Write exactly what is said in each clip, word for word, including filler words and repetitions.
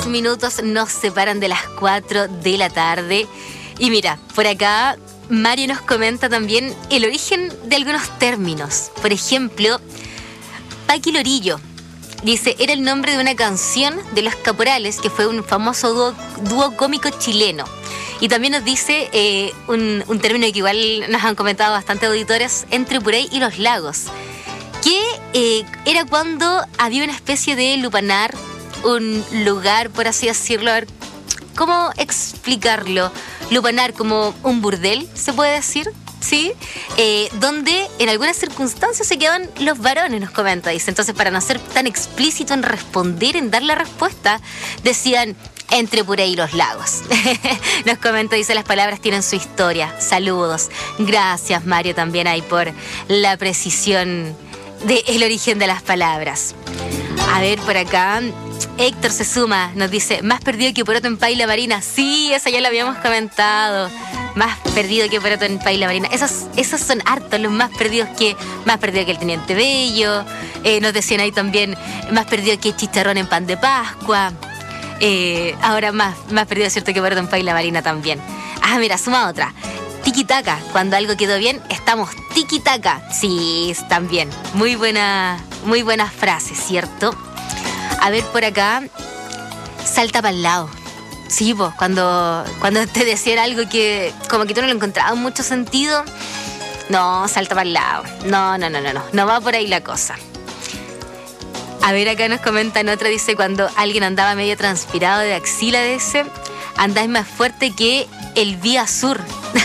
Dos minutos nos separan de las cuatro de la tarde. Y mira, por acá Mario nos comenta también el origen de algunos términos. Por ejemplo, Paqui Lorillo dice, era el nombre de una canción de Los Caporales, que fue un famoso dúo, dúo cómico chileno. Y también nos dice eh, un, un término que igual nos han comentado bastante auditores, entre Purey y Los Lagos, que eh, era cuando había una especie de lupanar, un lugar, por así decirlo, a ver, ¿cómo explicarlo? Lupanar como un burdel, se puede decir, ¿sí? Eh, donde en algunas circunstancias se quedaban los varones, nos comenta, dice. Entonces, para no ser tan explícito en responder, en dar la respuesta, decían entre Purey y Los Lagos. Nos comenta, dice, las palabras tienen su historia. Saludos. Gracias, Mario, también ahí por la precisión del origen de las palabras. A ver, por acá Héctor se suma, nos dice, más perdido que poroto en paila marina. Sí, esa ya la habíamos comentado. Más perdido que poroto en paila marina. Esos, esos son hartos, los más perdidos que más perdido que el Teniente Bello. Eh, nos decían ahí también, más perdido que chicharrón en pan de Pascua. Eh, ahora más, más perdido, cierto, que poroto en paila marina también. Ah, mira, suma otra. Tiki-taka, cuando algo quedó bien, estamos tiki-taka. Sí, también. Muy buena, muy buena frase, ¿cierto? A ver, por acá, salta para el lado. Sí, pues, cuando, cuando te decían algo que como que tú no lo encontrabas mucho sentido, no, salta para el lado. No, no, no, no, no, no va por ahí la cosa. A ver, acá nos comentan otra, dice, cuando alguien andaba medio transpirado de axila, de ese, andáis más fuerte que el Vía Sur.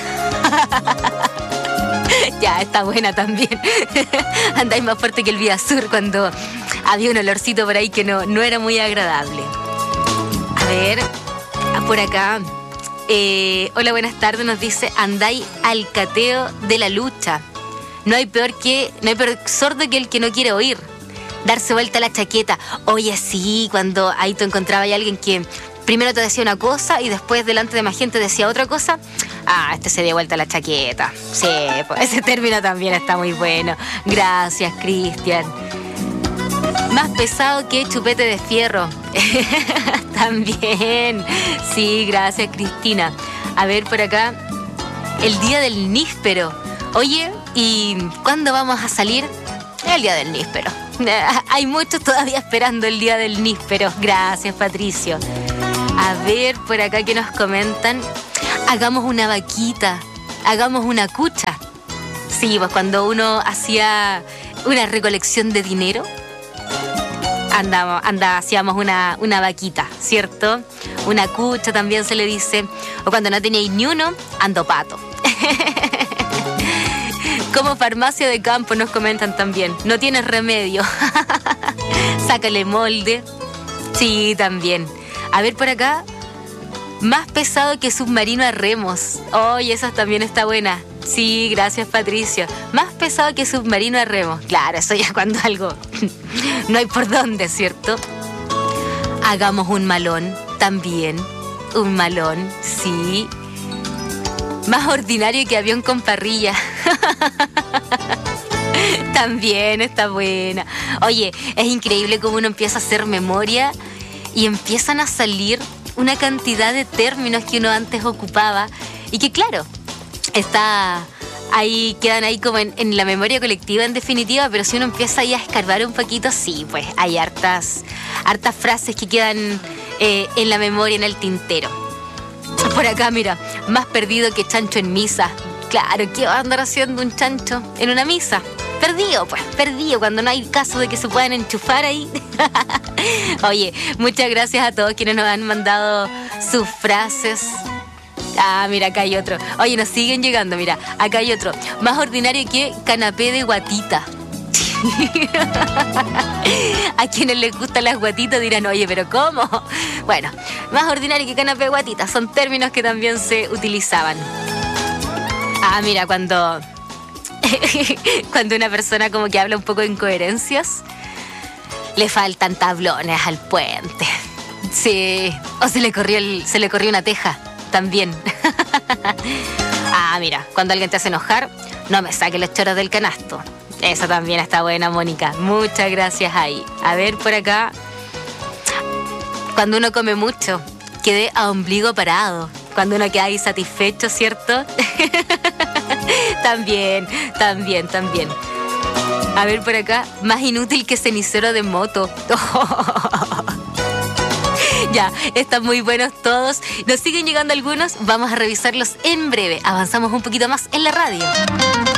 Ya, está buena también. Andáis más fuerte que el Vía Sur, cuando había un olorcito por ahí que no, no era muy agradable. A ver, por acá, eh, hola, buenas tardes, nos dice, andáis al cateo de la lucha. No hay peor que, no hay peor sordo que el que no quiere oír. Darse vuelta a la chaqueta. Oye, sí, cuando ahí tú encontrabas a alguien que primero te decía una cosa y después delante de más gente decía otra cosa. Ah, este se dio vuelta a la chaqueta. Sí, pues ese término también está muy bueno. Gracias, Cristian. Más pesado que chupete de fierro. También. Sí, gracias, Cristina. A ver, por acá, el día del níspero. Oye, ¿y cuándo vamos a salir? El día del níspero. Hay muchos todavía esperando el día del níspero. Gracias, Patricio. A ver, por acá que nos comentan, hagamos una vaquita, hagamos una cucha. Sí, pues cuando uno hacía una recolección de dinero, andamos, anda, hacíamos una, una vaquita, ¿cierto? Una cucha también se le dice. O cuando no teníais ni uno, ando pato. Como farmacia de campo nos comentan también. No tienes remedio. Sácale molde. Sí, también. A ver por acá. Más pesado que submarino a remos. Oye, esa también está buena. Sí, gracias, Patricio. Más pesado que submarino a remos. Claro, eso ya cuando algo no hay por dónde, ¿cierto? Hagamos un malón también. Un malón, sí. Más ordinario que avión con parrilla. También está buena. Oye, es increíble cómo uno empieza a hacer memoria y empiezan a salir una cantidad de términos que uno antes ocupaba y que, claro, está ahí, quedan ahí como en, en la memoria colectiva en definitiva, pero si uno empieza ahí a escarbar un poquito, sí, pues hay hartas, hartas frases que quedan eh, en la memoria, en el tintero. Por acá, mira, más perdido que chancho en misa. Claro, ¿qué va a andar haciendo un chancho en una misa? Perdido, pues, perdido, cuando no hay caso de que se puedan enchufar ahí. Oye, muchas gracias a todos quienes nos han mandado sus frases. Ah, mira, acá hay otro. Oye, nos siguen llegando, mira, acá hay otro. Más ordinario que canapé de guatita. A quienes les gustan las guatitas dirán, oye, pero ¿cómo? Bueno, más ordinario que canapé de guatita, son términos que también se utilizaban. Ah, mira, cuando cuando una persona como que habla un poco de incoherencias, le faltan tablones al puente. Sí, o se le corrió el, se le corrió una teja también. Ah, mira, cuando alguien te hace enojar, no me saque los choros del canasto. Esa también está buena, Mónica. Muchas gracias ahí. A ver, por acá. Cuando uno come mucho, quede a ombligo parado. Cuando uno queda ahí satisfecho, ¿cierto? También, también, también. A ver por acá, más inútil que cenicero de moto. Ya, están muy buenos todos. Nos siguen llegando algunos, vamos a revisarlos en breve. Avanzamos un poquito más en la radio.